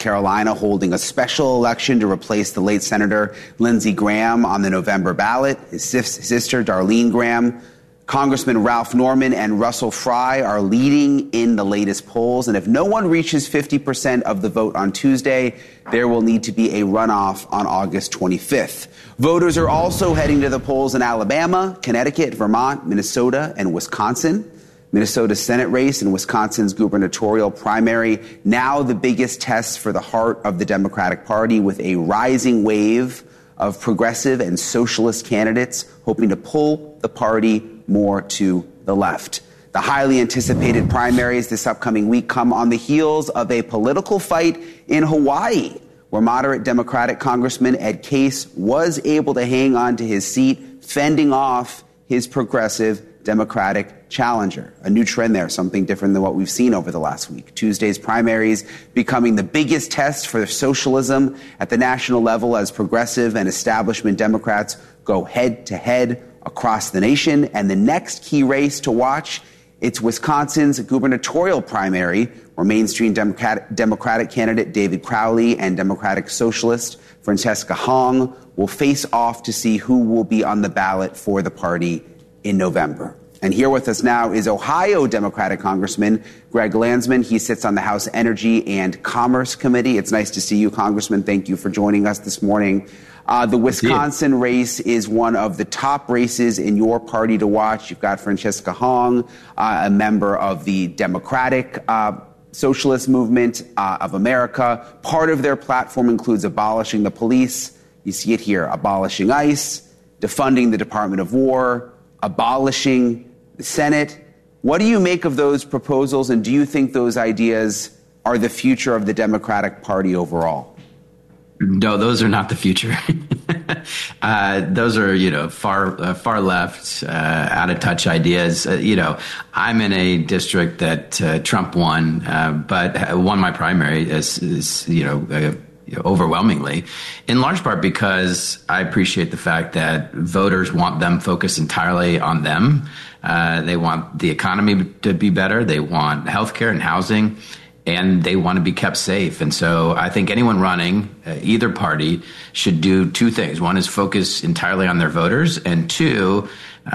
Carolina holding a special election to replace the late Senator Lindsey Graham on the November ballot. His sister, Darlene Graham, Congressman Ralph Norman, and Russell Fry are leading in the latest polls. And if no one reaches 50% of the vote on Tuesday, there will need to be a runoff on August 25th. Voters are also heading to the polls in Alabama, Connecticut, Vermont, Minnesota, and Wisconsin. Minnesota's Senate race and Wisconsin's gubernatorial primary, now the biggest test for the heart of the Democratic Party, with a rising wave of progressive and socialist candidates hoping to pull the party more to the left. The highly anticipated primaries this upcoming week come on the heels of a political fight in Hawaii, where moderate Democratic Congressman Ed Case was able to hang on to his seat, fending off his progressive Democratic challenger. A new trend there, something different than what we've seen over the last week. Tuesday's primaries becoming the biggest test for socialism at the national level as progressive and establishment Democrats go head to head across the nation. And the next key race to watch, it's Wisconsin's gubernatorial primary, where mainstream Democratic candidate David Crowley and Democratic Socialist Francesca Hong will face off to see who will be on the ballot for the party in November. And here with us now is Ohio Democratic Congressman Greg Landsman. He sits on the House Energy and Commerce Committee. It's nice to see you, Congressman. Thank you for joining us this morning. The Wisconsin race is one of the top races in your party to watch. You've got Francesca Hong, a member of the Democratic Socialist Movement of America. Part of their platform includes abolishing the police. You see it here, abolishing ICE, defunding the Department of War, abolishing the Senate. What do you make of those proposals, and do you think those ideas are the future of the Democratic Party overall? No, those are not the future. Those are, far left, out of touch ideas. I'm in a district that Trump won, but won my primary overwhelmingly, in large part because I appreciate the fact that voters want them focused entirely on them. They want the economy to be better. They want healthcare and housing, and they want to be kept safe. And so I think anyone running, either party, should do two things. One is focus entirely on their voters, and two,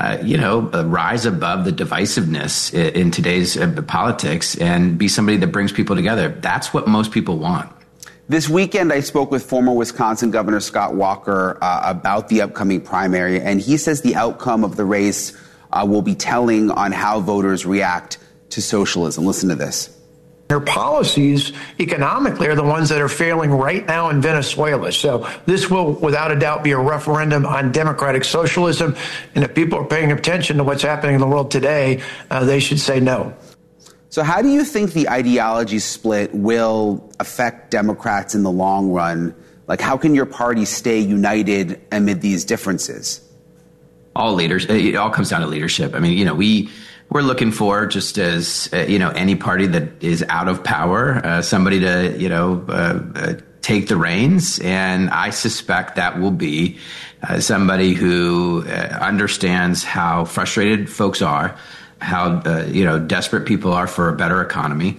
rise above the divisiveness in today's politics and be somebody that brings people together. That's what most people want. This weekend, I spoke with former Wisconsin Governor Scott Walker about the upcoming primary, and he says the outcome of the race will be telling on how voters react to socialism. Listen to this. Their policies economically are the ones that are failing right now in Venezuela. So this will, without a doubt, be a referendum on democratic socialism. And if people are paying attention to what's happening in the world today, they should say no. So how do you think the ideology split will affect Democrats in the long run? Like, how can your party stay united amid these differences? All leaders, it all comes down to leadership. I mean, we're looking for, just as, any party that is out of power, somebody to, take the reins. And I suspect that will be somebody who understands how frustrated folks are, how, desperate people are for a better economy.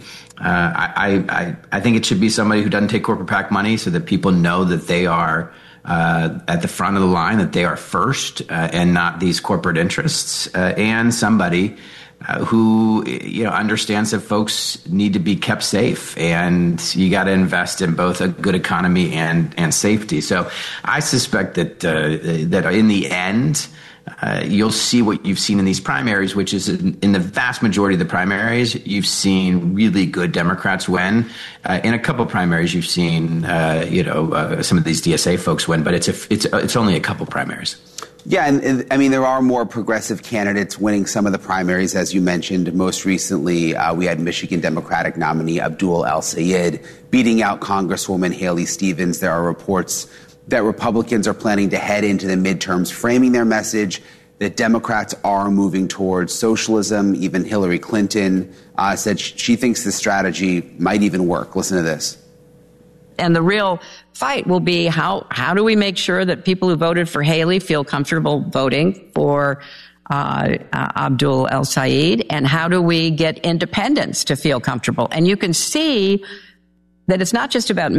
I think it should be somebody who doesn't take corporate PAC money, so that people know that they are at the front of the line, that they are first and not these corporate interests, and somebody who understands that folks need to be kept safe, and you got to invest in both a good economy and safety. So I suspect that in the end, you'll see what you've seen in these primaries, which is in the vast majority of the primaries, you've seen really good Democrats win. In a couple primaries, you've seen some of these DSA folks win, but it's only a couple primaries. Yeah, and I mean, there are more progressive candidates winning some of the primaries, as you mentioned. Most recently, we had Michigan Democratic nominee Abdul El-Sayed beating out Congresswoman Haley Stevens. There are reports that Republicans are planning to head into the midterms framing their message that Democrats are moving towards socialism. Even Hillary Clinton said she thinks this strategy might even work. Listen to this. And the real fight will be how do we make sure that people who voted for Haley feel comfortable voting for Abdul El-Sayed, and how do we get independents to feel comfortable? And you can see that it's not just about